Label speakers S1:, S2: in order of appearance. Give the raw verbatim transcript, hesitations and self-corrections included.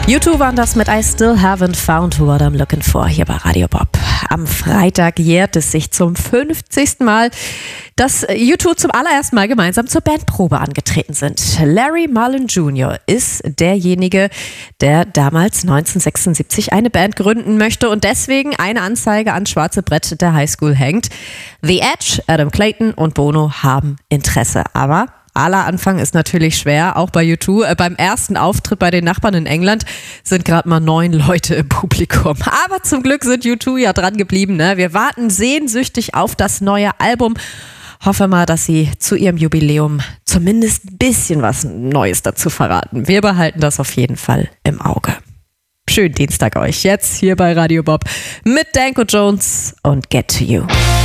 S1: U zwei waren das mit I Still Haven't Found What I'm Looking For hier bei Radio Bob. Am Freitag jährt es sich zum fünfzigsten Mal, dass U zwei zum allerersten Mal gemeinsam zur Bandprobe angetreten sind. Larry Mullen Junior ist derjenige, der damals neunzehnhundertsechsundsiebzig eine Band gründen möchte und deswegen eine Anzeige ans schwarze Brett der Highschool hängt. The Edge, Adam Clayton und Bono haben Interesse, aber aller Anfang ist natürlich schwer, auch bei U zwei. Äh, beim ersten Auftritt bei den Nachbarn in England sind gerade mal neun Leute im Publikum. Aber zum Glück sind U zwei ja dran geblieben. Ne? Wir warten sehnsüchtig auf das neue Album. Hoffe mal, dass sie zu ihrem Jubiläum zumindest ein bisschen was Neues dazu verraten. Wir behalten das auf jeden Fall im Auge. Schönen Dienstag euch jetzt hier bei Radio Bob mit Danko Jones und Get to You.